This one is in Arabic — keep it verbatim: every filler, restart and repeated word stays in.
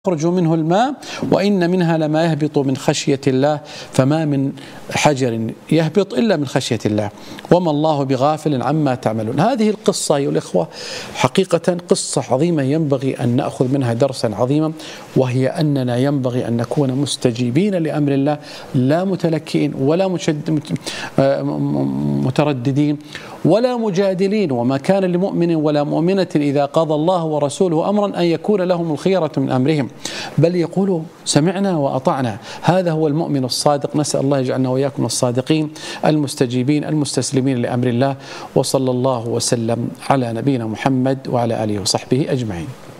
يخرج منه الماء وإن منها لما يهبط من خشية الله فما من حجر يهبط إلا من خشية الله وما الله بغافل عما تعملون. هذه القصة أيها الإخوة حقيقة قصة عظيمة ينبغي أن نأخذ منها درسا عظيما، وهي أننا ينبغي أن نكون مستجيبين لأمر الله لا متلكئين ولا مترددين ولا مجادلين. وما كان لمؤمن ولا مؤمنة إذا قضى الله ورسوله أمرا أن يكون لهم الخيرة من أمرهم، بل يقولوا سمعنا وأطعنا. هذا هو المؤمن الصادق. نسأل الله يجعلنا وإياكم الصادقين المستجيبين المستسلمين لأمر الله. وصلى الله وسلم على نبينا محمد وعلى آله وصحبه أجمعين.